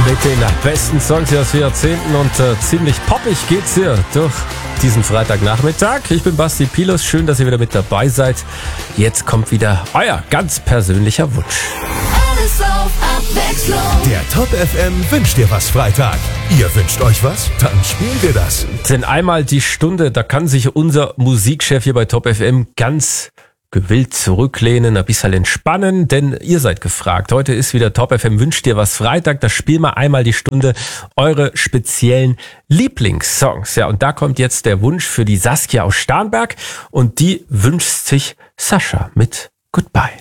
Mit den besten Songs aus Jahrzehnten und ziemlich poppig geht's hier durch diesen Freitagnachmittag. Ich bin Basti Pilos, schön, dass ihr wieder mit dabei seid. Jetzt kommt wieder euer ganz persönlicher Wunsch. Alles auf Abwechslung. Der Top FM wünscht dir was Freitag. Ihr wünscht euch was? Dann spielen wir das. Denn einmal die Stunde, da kann sich unser Musikchef hier bei Top FM ganz gewillt zurücklehnen, ein bisschen entspannen, denn ihr seid gefragt. Heute ist wieder Top FM wünscht dir was Freitag. Da spielen wir einmal die Stunde eure speziellen Lieblingssongs. Ja, und da kommt jetzt der Wunsch für die Saskia aus Starnberg und die wünscht sich Sascha mit Goodbye.